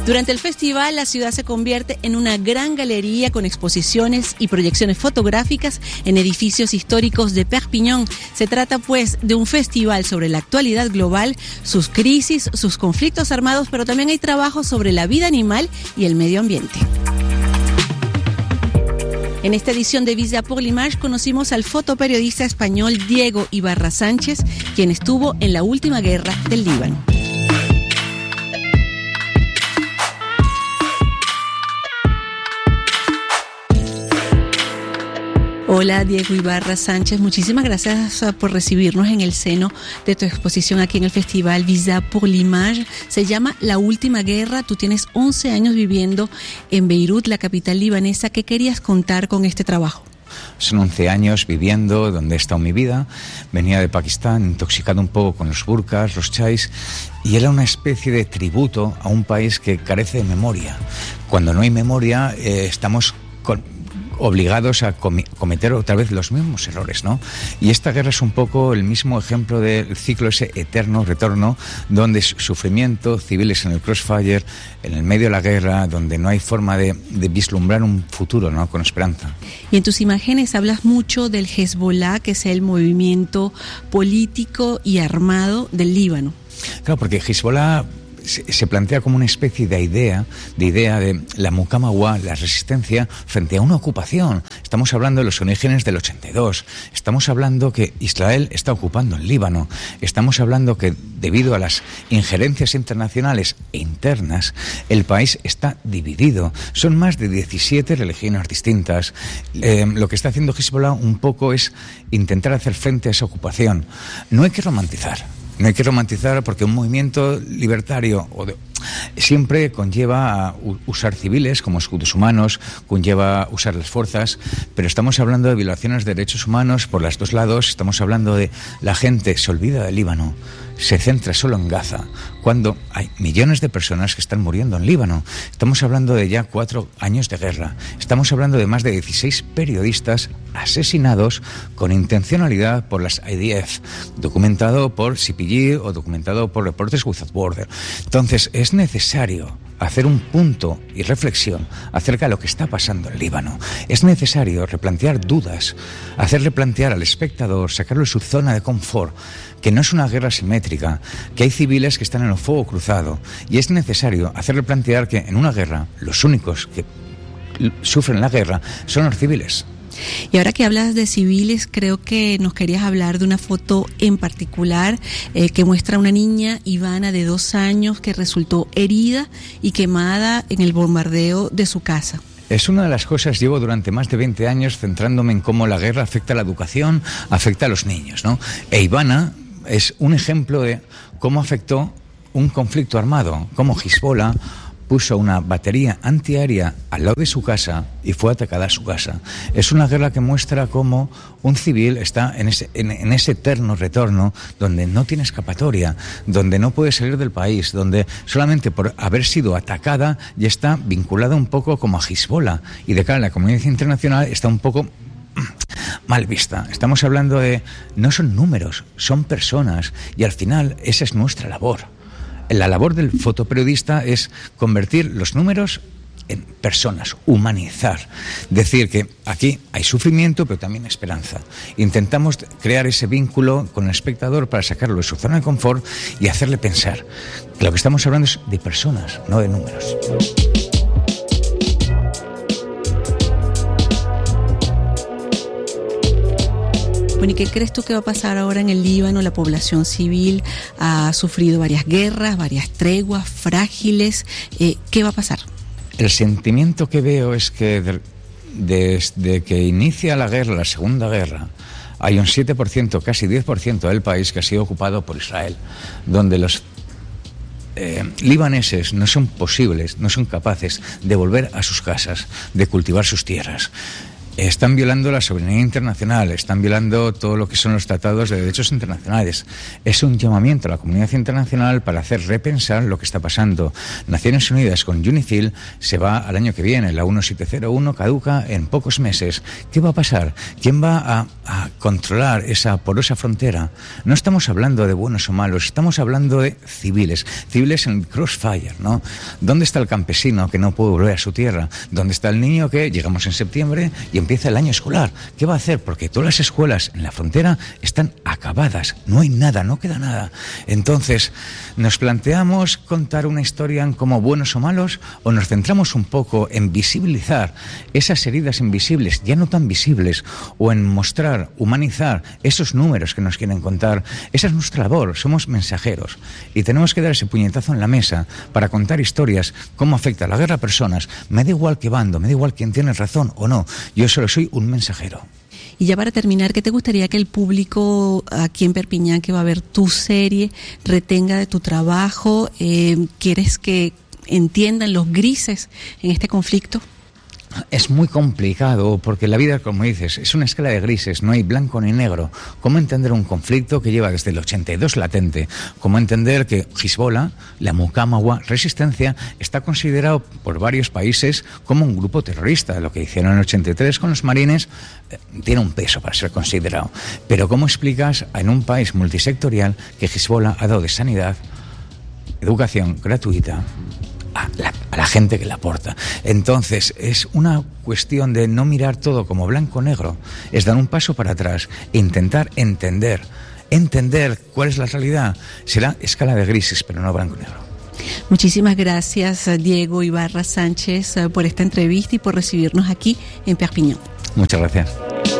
Durante el festival, la ciudad se convierte en una gran galería con exposiciones y proyecciones fotográficas en edificios históricos de Perpiñán. Se trata, pues, de un festival sobre la actualidad global, sus crisis, sus conflictos armados, pero también hay trabajos sobre la vida animal y el medio ambiente. En esta edición de Visa pour l'Image conocimos al fotoperiodista español Diego Ibarra Sánchez, quien estuvo en la última guerra del Líbano. Hola Diego Ibarra Sánchez, muchísimas gracias por recibirnos en el seno de tu exposición aquí en el festival Visa pour l'Image. Se llama La Última Guerra. Tú tienes 11 años viviendo en Beirut, la capital libanesa. ¿Qué querías contar con este trabajo? Son 11 años viviendo donde he estado mi vida. Venía de Pakistán, intoxicado un poco con los burkas, los chais, y era una especie de tributo a un país que carece de memoria. Cuando no hay memoria, estamos obligados a cometer otra vez los mismos errores, ¿no? Y esta guerra es un poco el mismo ejemplo del ciclo ese eterno retorno, donde sufrimiento, civiles en el crossfire, en el medio de la guerra, donde no hay forma de vislumbrar un futuro, ¿no?, con esperanza. Y en tus imágenes hablas mucho del Hezbollah, que es el movimiento político y armado del Líbano. Claro, porque Hezbollah se plantea como una especie de idea de la Muqawama, la resistencia frente a una ocupación. Estamos hablando de los orígenes del 82. Estamos hablando que Israel está ocupando el Líbano. Estamos hablando que debido a las injerencias internacionales e internas, el país está dividido. Son más de 17 religiones distintas. Lo que está haciendo Hezbollah un poco es intentar hacer frente a esa ocupación. No hay que romantizar. No hay que romantizar porque un movimiento libertario siempre conlleva a usar civiles como escudos humanos, conlleva usar las fuerzas, pero estamos hablando de violaciones de derechos humanos por los dos lados. Estamos hablando de la gente se olvida del Líbano, se centra solo en Gaza, cuando hay millones de personas que están muriendo en Líbano. Estamos hablando de ya 4 años de guerra. Estamos hablando de más de 16 periodistas asesinados con intencionalidad por las IDF, documentado por CPG o documentado por Reporters Without Borders. Entonces, es necesario hacer un punto y reflexión acerca de lo que está pasando en Líbano. Es necesario replantear dudas, hacer replantear al espectador, sacarlo de su zona de confort, que no es una guerra simétrica, que hay civiles que están en el fuego cruzado, y es necesario hacerle plantear que en una guerra los únicos que sufren la guerra son los civiles. Y ahora que hablas de civiles, creo que nos querías hablar de una foto en particular que muestra a una niña, Ivana, de 2 años, que resultó herida y quemada en el bombardeo de su casa. Es una de las cosas, llevo durante más de 20 años centrándome en cómo la guerra afecta a la educación, afecta a los niños, ¿no? E Ivana es un ejemplo de cómo afectó un conflicto armado, cómo Hezbollah puso una batería antiaérea al lado de su casa y fue atacada a su casa. Es una guerra que muestra cómo un civil está en ese eterno retorno donde no tiene escapatoria, donde no puede salir del país, donde solamente por haber sido atacada ya está vinculada un poco como a Hezbollah, y de cara a la comunidad internacional está un poco mal vista. Estamos hablando de, no son números, son personas, y al final esa es nuestra labor. La labor del fotoperiodista es convertir los números en personas, humanizar. Decir que aquí hay sufrimiento, pero también esperanza. Intentamos crear ese vínculo con el espectador para sacarlo de su zona de confort y hacerle pensar que lo que estamos hablando es de personas, no de números. Bueno, ¿y qué crees tú que va a pasar ahora en el Líbano? La población civil ha sufrido varias guerras, varias treguas frágiles. ¿Qué va a pasar? El sentimiento que veo es que desde que inicia la guerra, la Segunda Guerra, hay un 7%, casi 10% del país que ha sido ocupado por Israel, donde los libaneses no son capaces de volver a sus casas, de cultivar sus tierras. Están violando la soberanía internacional, están violando todo lo que son los tratados de derechos internacionales. Es un llamamiento a la comunidad internacional para hacer repensar lo que está pasando. Naciones Unidas con UNIFIL se va al año que viene, la 1701 caduca en pocos meses. ¿Qué va a pasar? ¿Quién va a controlar esa porosa frontera? No estamos hablando de buenos o malos, estamos hablando de civiles en el crossfire, ¿no? ¿Dónde está el campesino que no puede volver a su tierra? ¿Dónde está el niño que llegamos en septiembre y empieza el año escolar? ¿Qué va a hacer? Porque todas las escuelas en la frontera están acabadas, no hay nada, no queda nada. Entonces, ¿nos planteamos contar una historia como buenos o malos, o nos centramos un poco en visibilizar esas heridas invisibles, ya no tan visibles, o en mostrar, humanizar esos números que nos quieren contar? Esa es nuestra labor, somos mensajeros y tenemos que dar ese puñetazo en la mesa para contar historias, cómo afecta la guerra a personas. Me da igual qué bando, me da igual quién tiene razón o no, yo solo soy un mensajero. Y ya para terminar, ¿qué te gustaría que el público aquí en Perpiñán, que va a ver tu serie, retenga de tu trabajo? ¿Quieres que entiendan los grises en este conflicto? Es muy complicado porque la vida, como dices, es una escala de grises, no hay blanco ni negro. ¿Cómo entender un conflicto que lleva desde el 82 latente? ¿Cómo entender que Hezbollah, la Muqama Resistencia, está considerado por varios países como un grupo terrorista? Lo que hicieron en el 83 con los marines tiene un peso para ser considerado. Pero ¿cómo explicas en un país multisectorial que Hezbollah ha dado de sanidad, educación gratuita a la gente que la aporta? Entonces es una cuestión de no mirar todo como blanco o negro, es dar un paso para atrás e intentar entender cuál es la realidad. Será escala de grises, pero no blanco y negro. Muchísimas gracias, Diego Ibarra Sánchez, por esta entrevista y por recibirnos aquí en Perpiñán. Muchas gracias.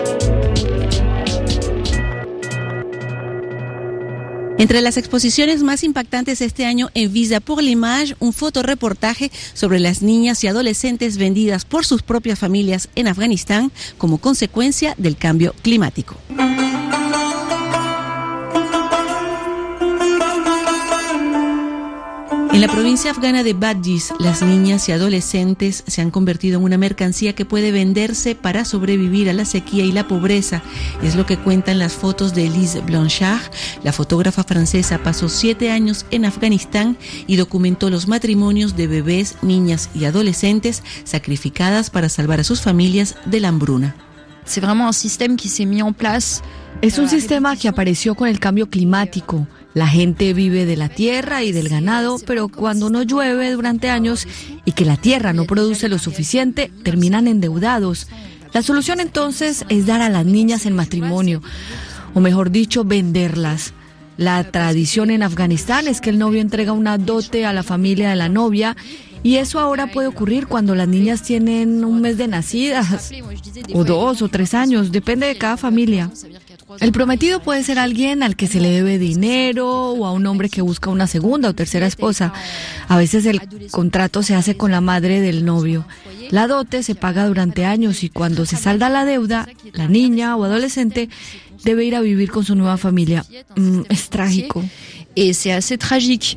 Entre las exposiciones más impactantes este año en Visa pour l'Image, un fotoreportaje sobre las niñas y adolescentes vendidas por sus propias familias en Afganistán como consecuencia del cambio climático. En la provincia afgana de Badghis, las niñas y adolescentes se han convertido en una mercancía que puede venderse para sobrevivir a la sequía y la pobreza. Es lo que cuentan las fotos de Elise Blanchard. La fotógrafa francesa pasó 7 años en Afganistán y documentó los matrimonios de bebés, niñas y adolescentes sacrificadas para salvar a sus familias de la hambruna. Es un sistema que apareció con el cambio climático. La gente vive de la tierra y del ganado, pero cuando no llueve durante años y que la tierra no produce lo suficiente, terminan endeudados. La solución entonces es dar a las niñas en matrimonio, o mejor dicho, venderlas. La tradición en Afganistán es que el novio entrega una dote a la familia de la novia, y eso ahora puede ocurrir cuando las niñas tienen un mes de nacidas, o 2 o 3 años, depende de cada familia. El prometido puede ser alguien al que se le debe dinero o a un hombre que busca una segunda o tercera esposa. A veces el contrato se hace con la madre del novio. La dote se paga durante años y cuando se salda la deuda, la niña o adolescente debe ir a vivir con su nueva familia. Es trágico. Y c'est assez tragique.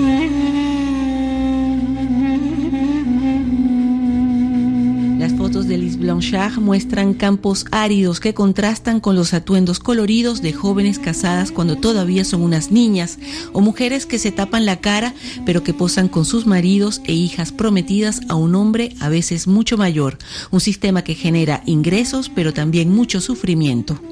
Las fotos de Elise Blanchard muestran campos áridos que contrastan con los atuendos coloridos de jóvenes casadas cuando todavía son unas niñas, o mujeres que se tapan la cara pero que posan con sus maridos e hijas prometidas a un hombre a veces mucho mayor. Un sistema que genera ingresos pero también mucho sufrimiento.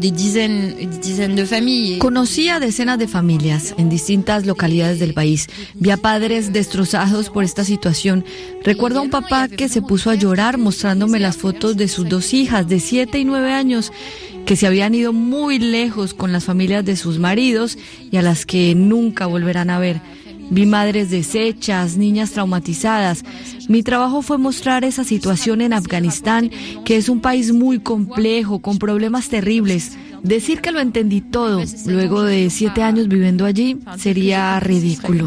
Conocí a decenas de familias en distintas localidades del país. Vi a padres destrozados por esta situación. Recuerdo a un papá que se puso a llorar mostrándome las fotos de sus 2 hijas de 7 y 9 años que se habían ido muy lejos con las familias de sus maridos y a las que nunca volverán a ver. Vi madres deshechas, niñas traumatizadas. Mi trabajo fue mostrar esa situación en Afganistán, que es un país muy complejo, con problemas terribles. Decir que lo entendí todo luego de 7 años viviendo allí sería ridículo.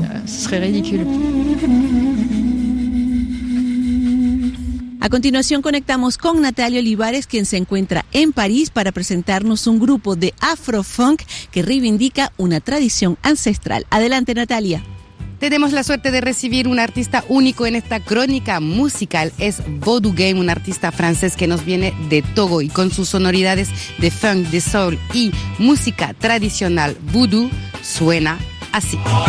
A continuación conectamos con Natalia Olivares, quien se encuentra en París para presentarnos un grupo de afrofunk que reivindica una tradición ancestral. Adelante, Natalia. Tenemos la suerte de recibir un artista único en esta crónica musical. Es Voodoo Game, un artista francés que nos viene de Togo y con sus sonoridades de funk, de soul y música tradicional voodoo suena así.